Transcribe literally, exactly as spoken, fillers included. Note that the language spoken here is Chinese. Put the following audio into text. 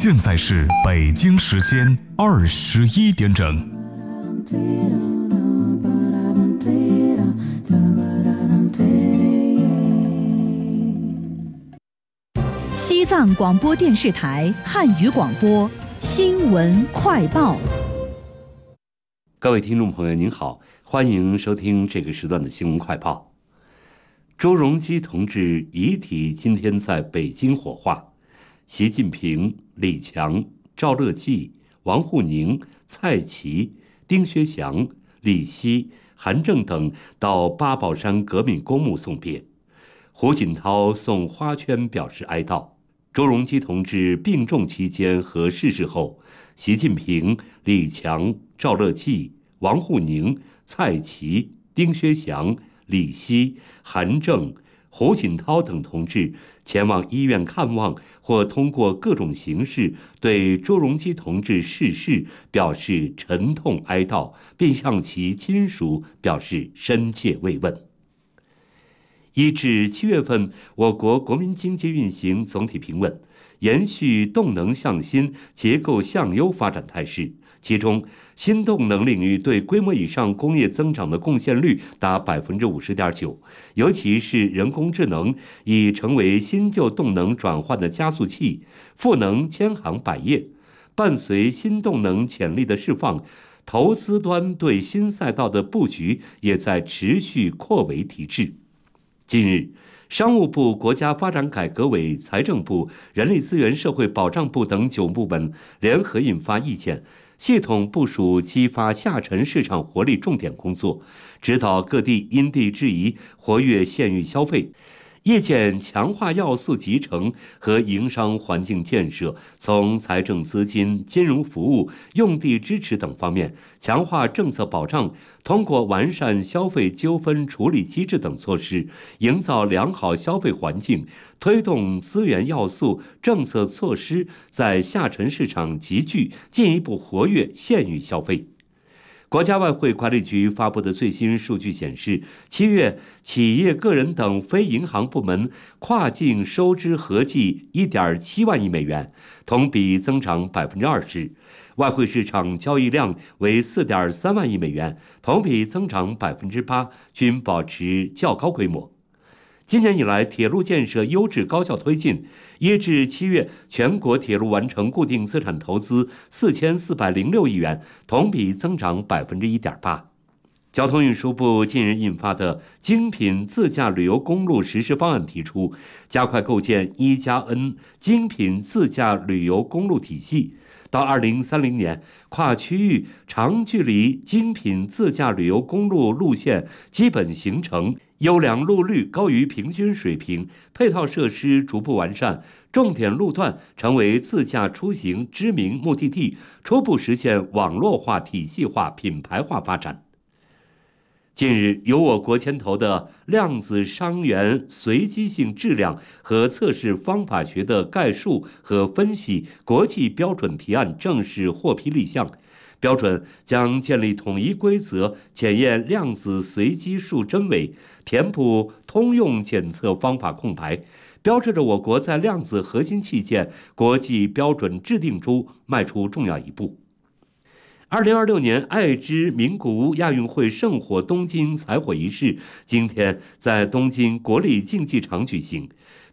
现在是北京时间二十一点整。 西藏广播电视台汉语广播新闻快报。 各位听众朋友您好，欢迎收听这个时段的新闻快报。周荣基同志遗体今天在北京火化，习近平、李强、赵乐际、王沪宁、蔡奇、丁薛祥、李希、韩正等到八宝山革命公墓送别，胡锦涛送花圈表示哀悼。周荣基同志病重期间和逝世后，习近平、李强、赵乐际、王沪宁、蔡奇、丁薛祥、李希、韩正、胡锦涛等同志前往医院看望，或通过各种形式对周荣基同志逝世表示沉痛哀悼，并向其亲属表示深切慰问。一至七月份，我国国民经济运行总体平稳，延续动能向新、结构向优发展态势。其中，新动能领域对规模以上工业增长的贡献率达百分之五十点九，尤其是人工智能已成为新旧动能转换的加速器，赋能千行百业。伴随新动能潜力的释放，投资端对新赛道的布局也在持续扩围提质。近日，商务部、国家发展改革委、财政部、人力资源社会保障部等九部门联合印发意见，系统部署激发下沉市场活力重点工作，指导各地因地制宜活跃县域消费。意见强化要素集成和营商环境建设，从财政资金、金融服务、用地支持等方面强化政策保障，通过完善消费纠纷处理机制等措施，营造良好消费环境，推动资源要素、政策措施在下沉市场集聚，进一步活跃县域消费。国家外汇管理局发布的最新数据显示，七月企业、个人等非银行部门跨境收支合计 一点七万亿美元，同比增长 百分之二十。外汇市场交易量为 四点三万亿美元，同比增长 百分之八， 均保持较高规模。今年以来，铁路建设优质高效推进。一至七月，全国铁路完成固定资产投资四千四百零六亿元，同比增长 百分之一点八。交通运输部近日印发的精品自驾旅游公路实施方案提出，加快构建一加 N 精品自驾旅游公路体系。到二零三零年，跨区域长距离精品自驾旅游公路路线基本形成，优良路率高于平均水平，配套设施逐步完善，重点路段成为自驾出行知名目的地，初步实现网络化、体系化、品牌化发展。近日，由我国牵头的量子伤员随机性质量和测试方法学的概述和分析国际标准提案正式获批立项。标准将建立统一规则，检验量子随机数真伪，填补通用检测方法空白，标志着我国在量子核心器件国际标准制定中迈出重要一步。二零二六年爱知名古屋亚运会圣火东京采火仪式今天在东京国立竞技场举行，